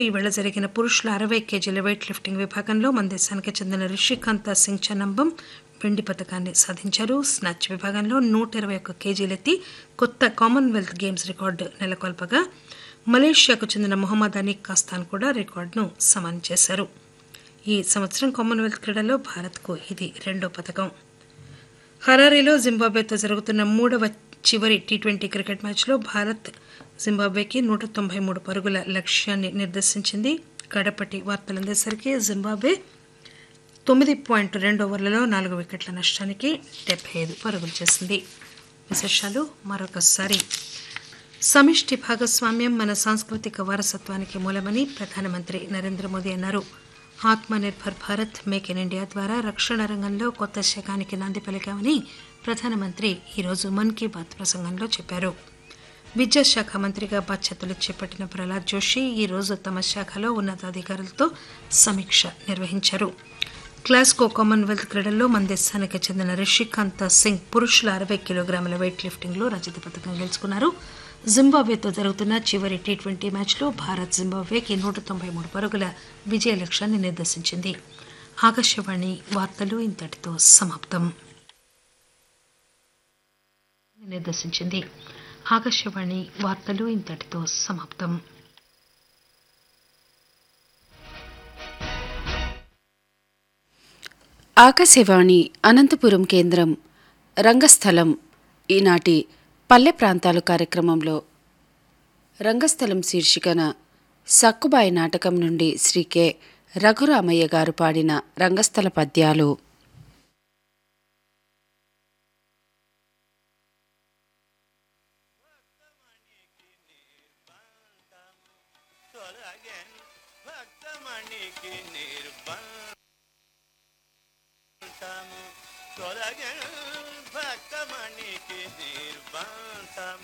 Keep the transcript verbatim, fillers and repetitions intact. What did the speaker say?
ఈవేళ జరిగిన పురుషుల అరవై కేజీల వెయిట్ లిఫ్టింగ్ విభాగంలో మన దేశానికి చెందిన రిషికాంత సింగ్ చనంబం వెండి పథకాన్ని సాధించారు. స్నాచ్ విభాగంలో నూట ఇరవై ఒక్క కేజీలెత్తి కొత్త కామన్వెల్త్ గేమ్స్ రికార్డు నెలకొల్పగా మలేషియాకు చెందిన మొహమ్మద్ అనీక్ కాస్తాన్ కూడా రికార్డును సమానం చేశారు. ఈ సంవత్సరం కామన్వెల్త్ క్రీడల్లో భారత్కు ఇది రెండో పథకం. హరారీలో జింబాబ్వేతో జరుగుతున్న మూడవ చివరి టీ ట్వంటీ క్రికెట్ మ్యాచ్లో భారత్ జింబాబ్వేకి నూట తొంభై మూడు పరుగుల లక్ష్యాన్ని నిర్దేశించింది. గడపటి వార్తలందేసరికి జింబాబ్వే తొమ్మిది పాయింట్ రెండు ఓవర్లలో నాలుగు వికెట్ల నష్టానికి డెబ్బై ఐదు పరుగులు చేసింది. విశేషాలు మరొకసారి. సమిష్టి భాగస్వామ్యం మన సాంస్కృతిక వారసత్వానికి మూలమని ప్రధానమంత్రి నరేంద్ర మోదీ అన్నారు. ఆత్మ nirbhar Bharat make in India ద్వారా రక్షణ రంగంలో కొత్త శకానికి నాంది పలికామని ప్రధానమంత్రి ఈరోజు మన్ కీ బాత్ ప్రసంగంలో చెప్పారు. విద్యాశాఖ మంత్రిగా బాధ్యతలు చేపట్టిన ప్రహ్లాద్ జోషి ఈరోజు తమ శాఖలో ఉన్నతాధికారులతో సమీక్ష నిర్వహించారు. గ్లాస్గో కామన్వెల్త్ క్రీడల్లో మన దేశానికి చెందిన రిషికాంత సింగ్ పురుషుల అరవై కిలోగ్రాముల వెయిట్ లిఫ్టింగ్లో రజత పథకం గెలుచుకున్నారు. జింబాబ్వేతో జరుగుతున్న చివరి టీ ట్వంటీ మ్యాచ్లో భారత్ జింబాబ్వేకి నూట తొంభై మూడు పరుగుల విజయ లక్ష్యాన్ని నిర్దేశించింది. ఆకాశవాణి వార్తలు ఇంతటితో సమాప్తం. నిర్దేశించింది ఆకాశవాణి వార్తలు ఇంతటితో సమాప్తం. ఆకాశవాణి అనంతపురం కేంద్రం రంగస్థలం. ఈనాటి పల్లె ప్రాంతాలు కార్యక్రమంలో రంగస్థలం శీర్షికన సక్కుబాయి నాటకం నుండి శ్రీ కె రఘురామయ్య గారు పాడిన రంగస్థల పద్యాలు. భక్తమణికి నిర్బంధము